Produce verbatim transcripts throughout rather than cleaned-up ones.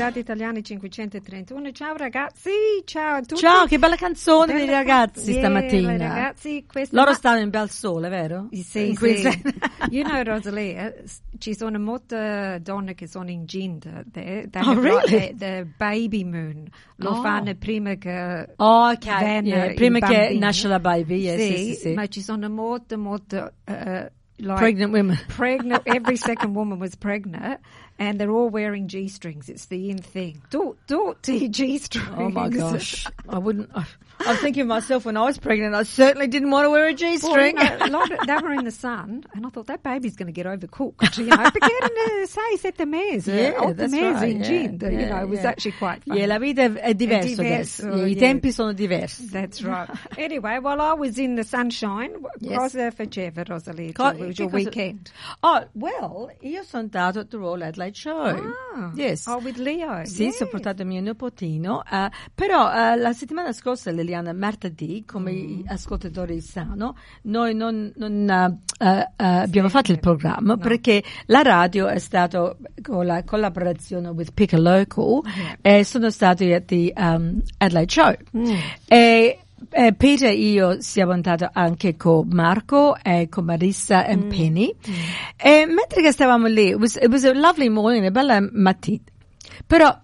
Radio Italiani cinquecentotrentuno. Ciao ragazzi, ciao a tutti. Ciao, che bella canzone bella dei ragazzi yeah, stamattina. Ragazzi, Loro ma... stanno in bel sole, vero? Sì, in sì. You know, Rosalia, ci sono molte donne che sono incinta. They, they oh, really? the, the baby moon. Lo oh. fanno prima che oh, okay. venga yeah, prima che bambino. nasce la baby. Yes, sì, sì, sì, sì. ma ci sono molte, molte... Uh, Like pregnant women. Pregnant. Every second woman was pregnant, and they're all wearing G-strings. It's the in thing. Do do G-strings. Oh my gosh! I wouldn't. I, I'm thinking myself when I was pregnant, I certainly didn't want to wear a G-string. Well, you know, a lot of, they were in the sun, and I thought that baby's going to get overcooked. You know, perché erano sei, sette mesi, yeah, otto that's mesi right. in yeah, gin. yeah, You know, it was yeah. actually quite fun. Yeah, la vita è diversa diverso, adesso. I yeah. tempi sono diversi. That's right. Anyway, while I was in the sunshine, Yes. cosa faceva Rosalia? Co- It was your cosa- weekend. Oh, well, io sono andato at the Royal Adelaide Show. Ah, yes. Oh, with Leo. Sì, yes. ho portato mio nipotino, uh, però uh, la settimana scorsa, Liliana, martedì, come mm. i ascoltatori sanno, noi non, non uh, uh, uh, abbiamo fatto il programma no. perché la radio è stato con la collaborazione with Pick a Local yeah. e sono stati at the um, Adelaide Show. Mm. E Eh, Peter e io siamo andati anche con Marco e con Marissa e mm. Penny mm. e mentre che stavamo lì it was, it was a lovely morning, una bella mattina, però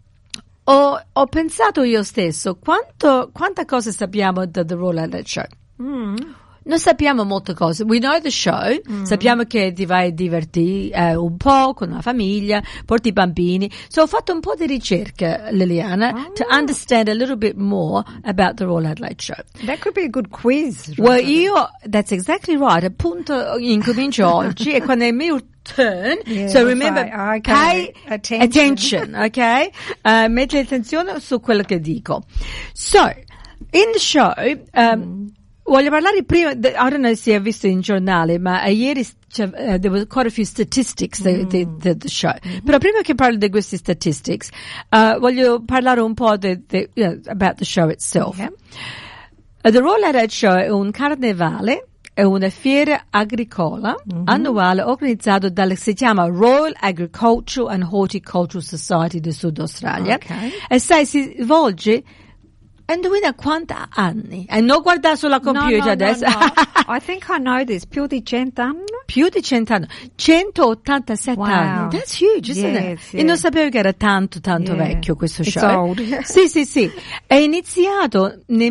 ho, ho pensato io stesso quanto, quanta cosa sappiamo da The Royal Adelaide Show. Mm. Non sappiamo molte cose. We know the show. Mm. Sappiamo che ti vai a divertire eh, un po' con la famiglia, porti i bambini. So ho fatto un po' di ricerca, Liliana, oh. to understand a little bit more about the Royal Adelaide Show. That could be a good quiz. Well, io, that's exactly right. Appunto, incomincio oggi e quando è il mio turn, yeah, so remember, okay. pay attention, attention ok? Uh, metti attenzione su quello che dico. So, in the show, um, mm. voglio parlare prima, I don't know se hai visto in giornale, ma ieri uh, there were quite a few statistics the, mm. the, the, the show. Mm-hmm. Però prima che parlo di questi statistics, uh, voglio parlare un po' de, de, you know, about the show itself. Yeah. Uh, the Royal Adelaide Show è un carnevale, è una fiera agricola mm-hmm. annuale organizzato dalla, si chiama Royal Agricultural and Horticultural Society di Sud Australia. Okay. E sai, si svolge indovina quanti anni? E non guardare sulla computer no, no, adesso. No, no. I think I know this. Più di cent'anni? Più di cent'anni. centottantasette wow. anni. That's huge, isn't yes, it? Yes. Io non sapevo che era tanto, tanto yeah. vecchio questo It's show. Old. Sì, sì, sì. È iniziato nel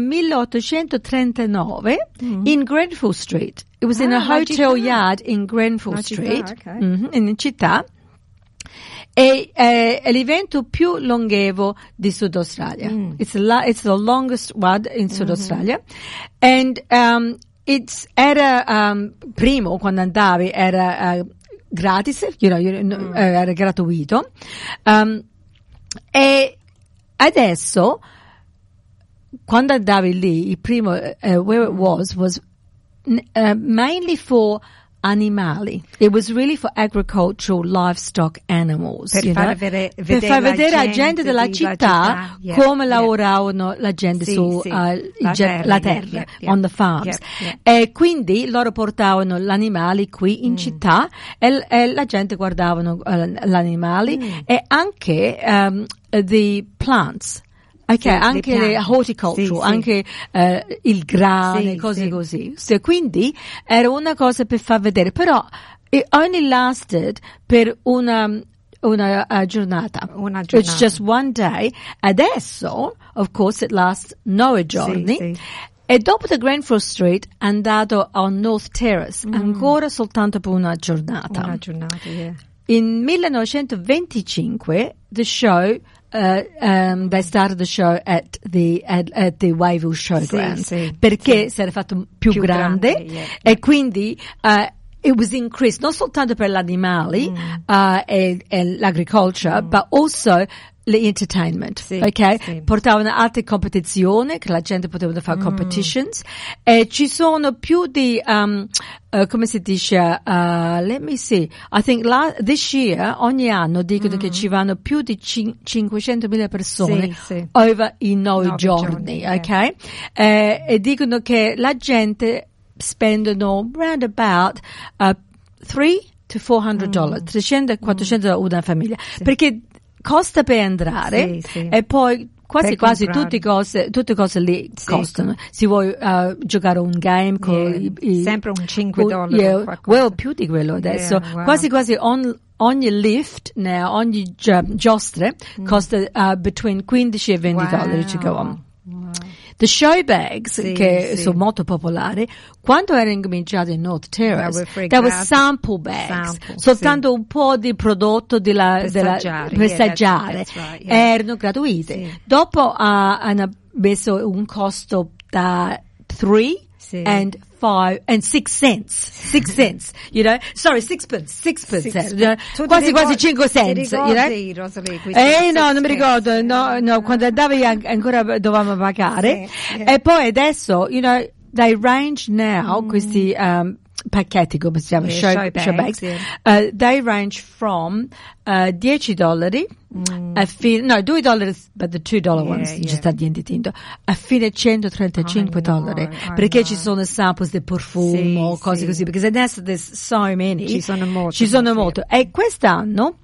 milleottocentotrentanove mm. in Grenfell Street. It was ah, in a hotel yard in Grenfell Street, okay. mm-hmm, in città. È, è, è l'evento più longevo di Sud Australia. Mm. It's, la, it's the longest one in Sud Australia. Mm-hmm. And um, it's era um, primo quando andavi era uh, gratis, you know, you know, mm. uh, era gratuito. Um, e adesso quando andavi lì, il primo uh, where it was was uh, mainly for animali. It was really for agricultural livestock animals. Per you far know? vedere, per vedere far vedere la la gente della città, città yeah, come yeah. lavoravano la gente sì, su sì. uh, la, ge- terra, la terra, yeah, yeah, on the farms. yeah, yeah. E quindi loro portavano gli animali qui in mm. città e, e la gente guardavano uh, gli animali mm. e anche um, the plants. Ok, sì, anche le horticultural, sì, anche sì. Uh, il grano, sì, cose sì. così. So, quindi era una cosa per far vedere, però it only lasted per una una uh, giornata. Una giornata. It's just one day. Adesso, of course, it lasts nove giorni. Sì, sì. E dopo the Grenfell Street è andato a North Terrace, mm. ancora soltanto per una giornata. Una giornata, yeah. In millenovecentoventicinque, the show Uh, um, they started the show at the at, at the Wavell Showgrounds sì, sì, perché sì. si era fatto più, più grande, grande yeah, e yeah. quindi uh, it was increased non soltanto per gli animali mm. uh, e, e l'agricolture mm. but also l'entertainment, sì, ok? Sì. Portavano altre competizioni che la gente poteva fare mm. competitions e ci sono più di um, uh, come si dice uh, let me see I think la, this year ogni anno dicono mm. che ci vanno più di cin- cinquecentomila persone sì, sì. over i nove giorni, giorni ok? Yeah. Eh, e dicono che la gente spendono round about uh, three to four hundred dollars, mm. trecento a quattrocento mm. una famiglia, sì. perché costa per entrare, sì, sì. e poi quasi Per quasi comprare. tutte cose, tutte cose lì Sì. costano. Se vuoi uh, giocare un game con Yeah. i, i- Sempre un cinque un- dollari yeah, o qualcosa. well, più di quello adesso. Yeah, wow. Quasi quasi on, ogni lift, now, ogni gio- giostre costa uh, between quindici e venti dollari to go on. Wow. The show bags, Sì, che sì. sono molto popolari, quando erano incominciati in North Terrace, Well, we're there were freaked out. sample bags, Sample, soltanto un po' di prodotto della, Per della, assaggiare, per yeah, that's- assaggiare. that's right, yeah. Erano gratuite. Sì. Dopo ah, hanno messo un costo da three Sì. and five and six cents, six cents, you know, sorry, sixpence, sixpence, Six- you know, Tu ti quasi quasi ricordi- cinque ti cents, you know. ricordi, Rosalie, questi Eh no, non mi sixpence? ricordo, no, no, quando andavi an- ancora dovevamo pagare. Sì, sì. E poi adesso, you know, they range now, questi um, pacchetti, come si chiama, Yeah, show, show bags, show bags, yeah. uh, they range from uh, dieci dollari a fine, no, due dollari, but the two dollar Yeah, ones, yeah. ci sta niente tinto, a fine centotrentacinque I know, dollari, I perché know. ci sono samples di profumo, Sì, cose sì. così, because adesso there's so many. Ci sono molto, Ci sono molto, molto. E quest'anno,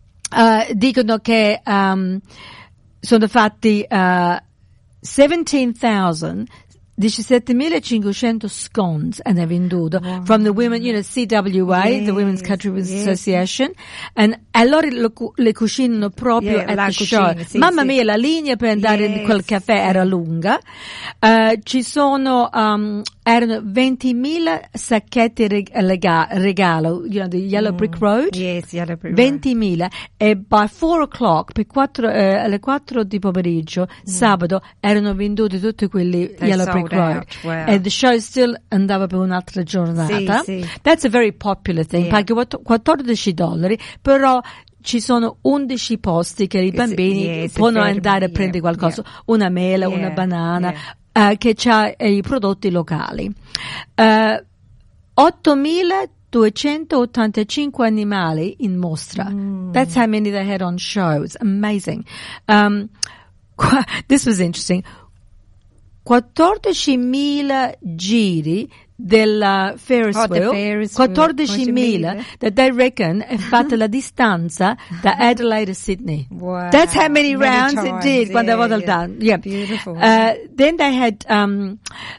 uh, dicono che um, sono fatti uh, seventeen thousand, diciassettemilacinquecento scones hanno venduto from the women, you know, C W A, Yes, the Women's Country yes. Association, and allora le, cu- le cucinano proprio Yeah, at la the cucina, show. sì, Mamma sì. mia, la linea per andare in Yes, quel caffè sì. era lunga. Uh, ci sono, um, erano ventimila sacchetti reg- lega- regalo, you know, the Yellow Brick Road. Yes, Yellow Brick Road. ventimila, e by four o'clock, per quattro, eh, alle quattro di pomeriggio, sabato, erano venduti tutti quelli They Yellow sold Brick Road. out, wow. E the show still andava per un'altra giornata. Sì, sì. That's a very popular thing. Yeah. Paghi quatt- quattordici dollari, però ci sono undici posti che i It's- bambini yeah, it's possono very- andare a yeah, prendere qualcosa, yeah. una mela, Yeah, una banana, yeah. eh, che c'ha eh, i prodotti locali. Uh, ottomiladuecentottantacinque animali in mostra. That's how many they had on show. It's amazing. Um, qua- this was interesting. quattordicimila giri della Ferris Oh, the wheel, Ferris wheel. quattordicimila that they reckon è fatta la distanza da Adelaide a Sydney. Wow. That's how many, Many rounds times. it did quando Yeah, avevo yeah. done. Yeah. Beautiful. Uh, then they had um,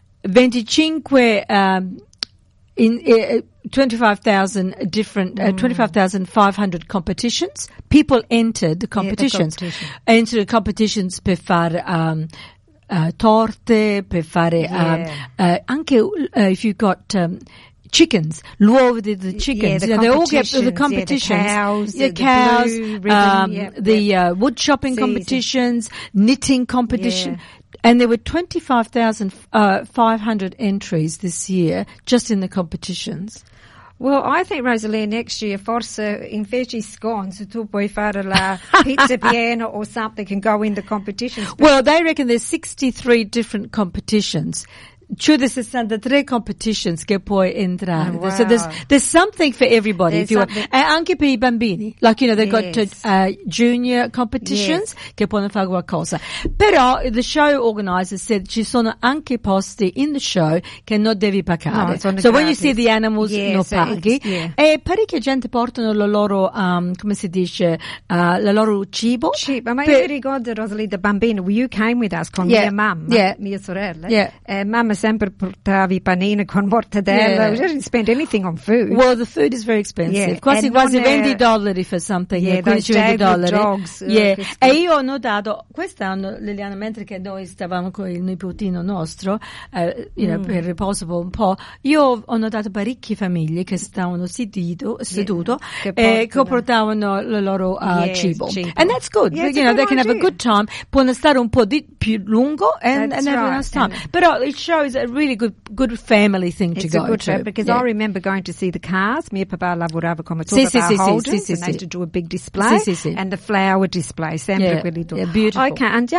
venticinque um, in uh, twenty-five thousand different, uh, twenty-five thousand five hundred competitions. People entered the competitions. competition. Entered the competitions per fare um, uh, torte, per fare Yeah. um, uh, anche uh, if you got um, chickens, l'uovo di the chickens. the you know, they all get the competitions, competitions. yeah, the cows, the the- the cows, blue ribbon, um, yeah, the yeah. uh, wood shopping Sì, sì. competitions, knitting competition. Yeah. And there were twenty-five thousand five hundred entries this year just in the competitions. Well, I think, Rosalie, next year, forse in vece scones, tu puoi fare la pizza piena or something and go in the competitions. Well, they reckon there's sixty-three different competitions. Cioè, there's sessantatré competitions che puoi entrare. Oh, wow. So there's, there's something for everybody. There's If you want. something- E anche per i bambini. Like, you know, they've got Yes. uh, junior competitions che possono fare qualcosa. Però, the show organizer said ci sono anche posti in the show che non devi pagare. No, sono so when you gratis. see the animals, Yes, non it's- paghi. yeah. E parecchia gente portano la loro, um, come si dice, uh, la loro cibo. Cheap. Ma Per- io mi ricordo, Rosalie, da bambina, you came with us con Yeah. mia mamma, Yeah. mia sorella. Yeah. E mamma sempre portava i panini con mortadella. Yeah. We didn't spend anything on food. Well, the food is very expensive. Yeah, Quasi and quasi non è- venti dollari for something. Yeah, Yeah, quindici those venti Jaguar dollari. dogs, uh, Yeah. che- E io ho notato, quest'anno, Liliana, mentre che noi stavamo con il nipotino nostro, eh, you know, Mm. per riposo un po', io ho notato parecchie famiglie che stavano sedito, seduto, che e che portano- portavano il loro uh, Yes, cibo. cibo. And that's good. Yeah, it's you a know, they good can have a idea. good time. Possono stare un po' di più lungo and, That's and have a right. nice time. And- Però it shows a really good, good family thing to It's go a good to. trip because Yeah. I remember going to see the cars. Mio papà lavorava come Sì, tour sì, bar sì, sì, holders sì, sì, and they sì. used to do a big display Sì, sì, sì. and the flower display, sempre Yeah, quelli due. yeah, beautiful. Ok, andiamo